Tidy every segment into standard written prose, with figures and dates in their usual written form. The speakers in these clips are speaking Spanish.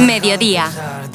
Mediodía.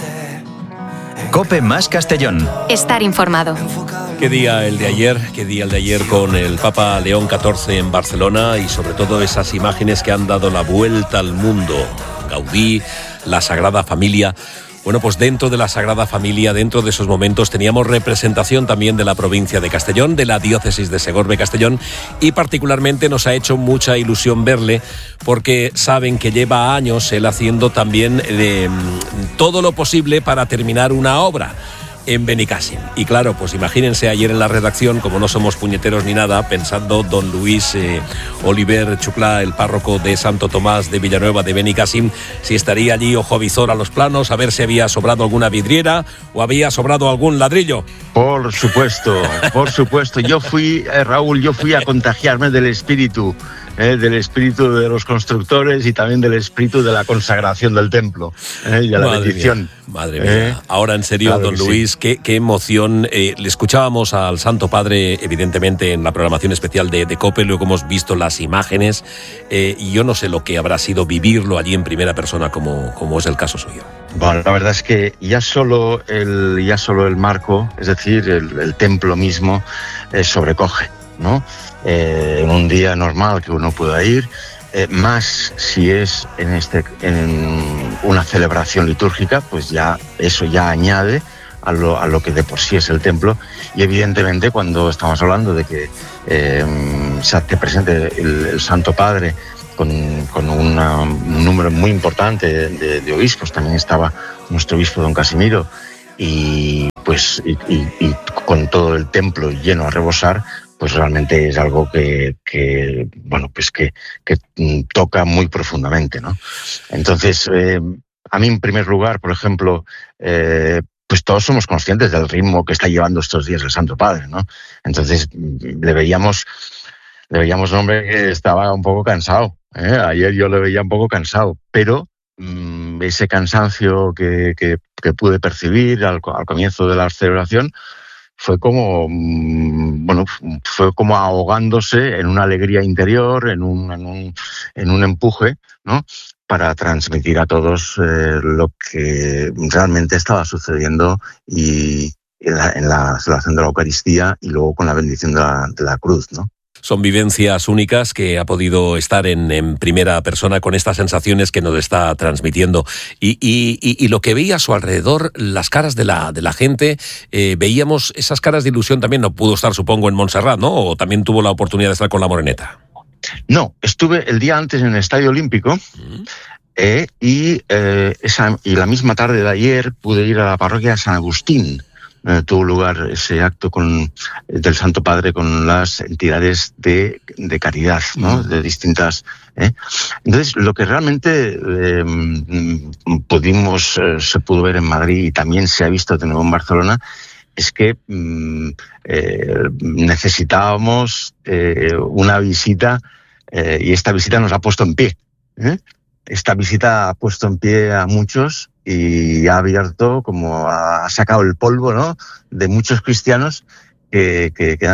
COPE más Castellón. Estar informado. Qué día el de ayer con el Papa León XIV en Barcelona y sobre todo esas imágenes que han dado la vuelta al mundo. Gaudí, la Sagrada Familia. Bueno, pues dentro de la Sagrada Familia, dentro de esos momentos, teníamos representación también de la provincia de Castellón, de la diócesis de Segorbe-Castellón, y particularmente nos ha hecho mucha ilusión verle, porque saben que lleva años él haciendo también todo lo posible para terminar una obra en Benicàssim. Y claro, pues imagínense ayer en la redacción, como no somos puñeteros ni nada, pensando don Luis Oliver Chuclá, el párroco de Santo Tomás de Villanueva de Benicàssim, si estaría allí ojo visor a los planos, a ver si había sobrado alguna vidriera o había sobrado algún ladrillo. Por supuesto. Yo fui, Raúl, a contagiarme del espíritu de los constructores y también del espíritu de la consagración del templo y de la bendición. Madre mía. Ahora, en serio, claro, don Luis, sí. Qué emoción. Le escuchábamos al Santo Padre, evidentemente, en la programación especial de COPE, luego hemos visto las imágenes, y yo no sé lo que habrá sido vivirlo allí en primera persona, como es el caso suyo. Bueno, la verdad es que ya solo el marco, es decir, el templo mismo, sobrecoge, ¿no? En un día normal que uno pueda ir, más si es en una celebración litúrgica, pues ya eso ya añade a lo que de por sí es el templo. Y evidentemente cuando estamos hablando de que se hace presente el Santo Padre con un número muy importante de obispos, también estaba nuestro obispo don Casimiro, y con todo el templo lleno a rebosar, pues realmente es algo que toca muy profundamente, ¿no? Entonces, a mí en primer lugar, por ejemplo, pues todos somos conscientes del ritmo que está llevando estos días el Santo Padre, ¿no? Entonces, le veíamos un hombre que estaba un poco cansado, ¿eh? Ayer yo le veía un poco cansado, pero ese cansancio que pude percibir al comienzo de la celebración fue como ahogándose en una alegría interior, en un empuje, ¿no? Para transmitir a todos lo que realmente estaba sucediendo y en la celebración de la Eucaristía y luego con la bendición de la cruz, ¿no? Son vivencias únicas que ha podido estar en primera persona con estas sensaciones que nos está transmitiendo. Y lo que veía a su alrededor, las caras de la gente, veíamos esas caras de ilusión también. No pudo estar, supongo, en Montserrat, ¿no? ¿O también tuvo la oportunidad de estar con la Moreneta? No, estuve el día antes en el Estadio Olímpico. Y la misma tarde de ayer pude ir a la parroquia de San Agustín. Tuvo lugar ese acto del Santo Padre con las entidades de caridad, ¿no? De distintas. Entonces, lo que realmente se pudo ver en Madrid y también se ha visto de nuevo en Barcelona es que necesitábamos una visita, y esta visita nos ha puesto en pie. Esta visita ha puesto en pie a muchos y ha abierto, ha sacado el polvo, ¿no?, de muchos cristianos que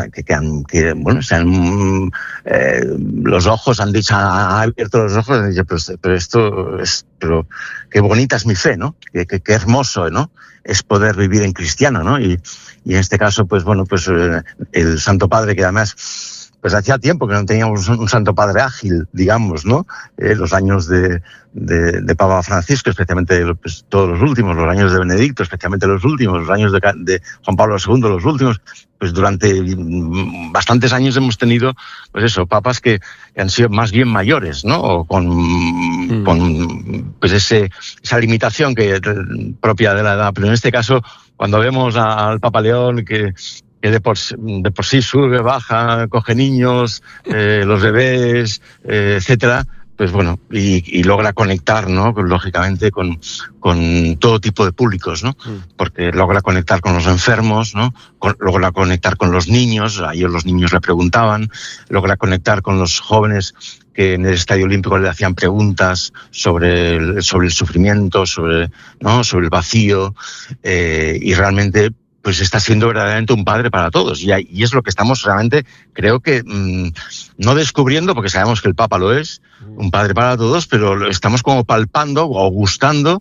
los ojos han dicho, ha abierto los ojos y han dicho, pero qué bonita es mi fe, ¿no? Qué hermoso, ¿no? Es poder vivir en cristiano, ¿no? Y en este caso, el Santo Padre, que además, pues hacía tiempo que no teníamos un Santo Padre ágil, digamos, ¿no? Los años de Papa Francisco, especialmente todos los últimos, los años de Benedicto, especialmente los últimos, los años de Juan Pablo II, los últimos, pues durante bastantes años hemos tenido, pues eso, papas que han sido más bien mayores, ¿no? O con esa limitación propia de la edad. Pero en este caso, cuando vemos al Papa León que de por sí sube, baja, coge niños, los bebés, etcétera, pues bueno, y logra conectar, ¿no?, lógicamente con todo tipo de públicos, ¿no? Porque logra conectar con los enfermos, ¿no? Logra conectar con los niños, a ellos los niños le preguntaban, logra conectar con los jóvenes que en el Estadio Olímpico le hacían preguntas sobre el sufrimiento, sobre el vacío, y realmente pues está siendo verdaderamente un padre para todos. Y es lo que estamos realmente, creo que, no descubriendo, porque sabemos que el Papa lo es, un padre para todos, pero lo estamos como palpando o gustando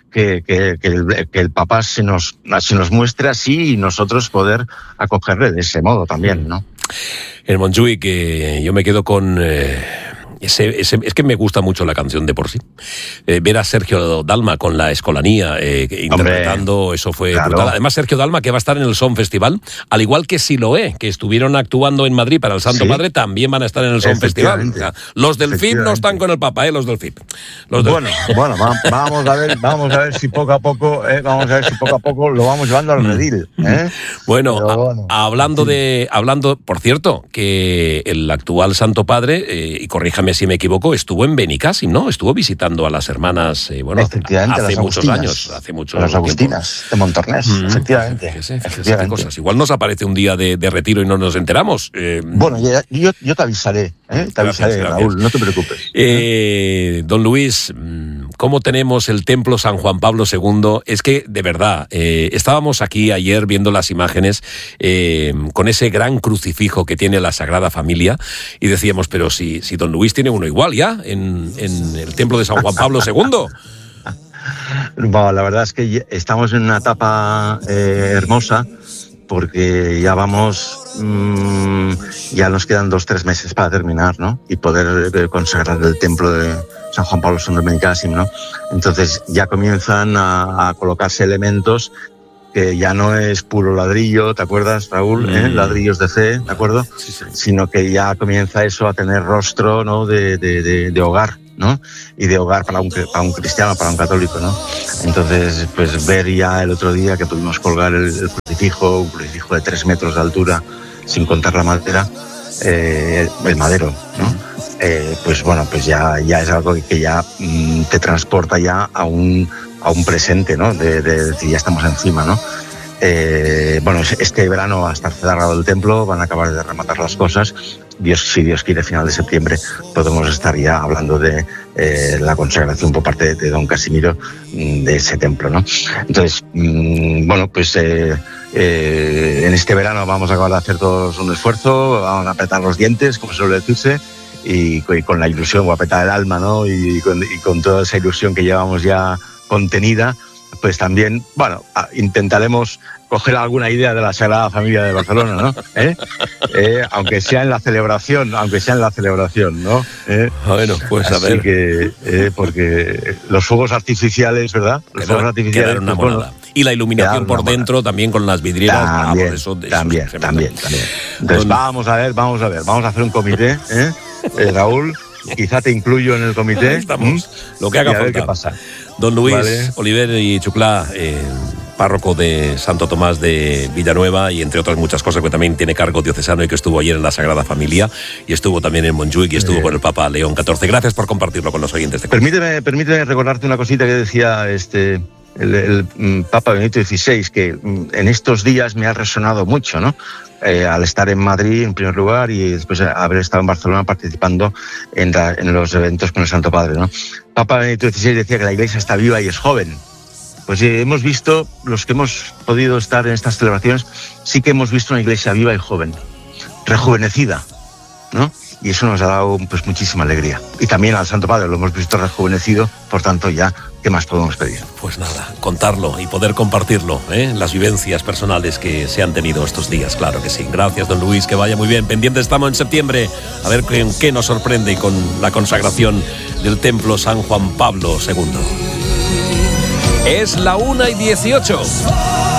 que el Papa se nos muestre así y nosotros poder acogerle de ese modo también, ¿no? En Montjuïc, que yo me quedo con... es que me gusta mucho la canción de por sí. Ver a Sergio Dalma con la Escolanía interpretando, hombre, eso fue claro. Brutal. Además, Sergio Dalma, que va a estar en el Son Festival, al igual que Siloé, que estuvieron actuando en Madrid para el Santo Padre, también van a estar en el Son Festival. O sea, los del FIP no están con el Papa, los del FIP. Bueno, vamos a ver si poco a poco, lo vamos llevando al redil. Bueno, hablando, por cierto, que el actual Santo Padre, y corríjame si me equivoco, estuvo en Benicàssim, ¿no? Estuvo visitando a las hermanas, hace muchos años. Las Agustinas de Montornès, efectivamente. Fíjese cosas. Igual nos aparece un día de retiro y no nos enteramos. Bueno, yo te avisaré, gracias. Raúl, no te preocupes. Don Luis, ¿cómo tenemos el Templo San Juan Pablo II? Es que, de verdad, estábamos aquí ayer viendo las imágenes con ese gran crucifijo que tiene la Sagrada Familia y decíamos, pero si Don Luis tiene uno igual ya en el Templo de San Juan Pablo II. Bueno, la verdad es que estamos en una etapa hermosa, porque ya vamos, ya nos quedan 2-3 meses para terminar, ¿no? Y poder consagrar el templo de San Juan Pablo II de Benicàssim, ¿no? Entonces ya comienzan a colocarse elementos que ya no es puro ladrillo, ¿te acuerdas, Raúl? Ladrillos de fe, ¿de acuerdo? Sí. Sino que ya comienza eso a tener rostro, ¿no? de hogar, ¿no? Y de hogar para un cristiano, para un católico, ¿no? Entonces, pues ver ya el otro día que pudimos colgar un crucifijo de 3 metros de altura, sin contar la madera, el madero, ¿no? Pues bueno, pues ya es algo que ya te transporta ya a un presente, ¿no? De decir, ya estamos encima, ¿no? Bueno, este verano va a estar cerrado el templo, van a acabar de rematar las cosas. Si Dios quiere, a final de septiembre podemos estar ya hablando de la consagración por parte de don Casimiro de ese templo, ¿no? Entonces, bueno, pues en este verano vamos a acabar de hacer todos un esfuerzo, vamos a apretar los dientes, como suele decirse, y con la ilusión, o apretar el alma, ¿no? Y con toda esa ilusión que llevamos ya contenida, pues también, bueno, intentaremos coger alguna idea de la Sagrada Familia de Barcelona, ¿no? Aunque sea en la celebración, ¿no? Bueno, pues a ver. Así que, porque los fuegos artificiales, ¿verdad? Los fuegos artificiales, una monada. Y la iluminación por dentro, también con las vidrieras. También. Entonces, vamos a ver, vamos a hacer un comité, Raúl, quizá te incluyo en el comité. Estamos, lo que haga falta. A ver qué pasa. Don Luis Oliver y Xuclà, párroco de Santo Tomás de Villanueva y entre otras muchas cosas, que también tiene cargo diocesano y que estuvo ayer en la Sagrada Familia y estuvo también en Montjuïc y estuvo con el Papa León XIV. Gracias por compartirlo con los oyentes. Permíteme recordarte una cosita que decía el Papa Benedicto XVI, que en estos días me ha resonado mucho, ¿no? Al estar en Madrid en primer lugar y después haber estado en Barcelona participando en los eventos con el Santo Padre, ¿no? Papa Benedicto XVI decía que la Iglesia está viva y es joven. Pues hemos visto, los que hemos podido estar en estas celebraciones, sí que hemos visto una Iglesia viva y joven, rejuvenecida, ¿no? Y eso nos ha dado pues muchísima alegría. Y también al Santo Padre lo hemos visto rejuvenecido, por tanto ya, ¿qué más podemos pedir? Pues nada, contarlo y poder compartirlo, las vivencias personales que se han tenido estos días, claro que sí. Gracias, don Luis, que vaya muy bien. Pendientes estamos en septiembre, a ver en qué nos sorprende con la consagración del Templo San Juan Pablo II. Es la 1:18.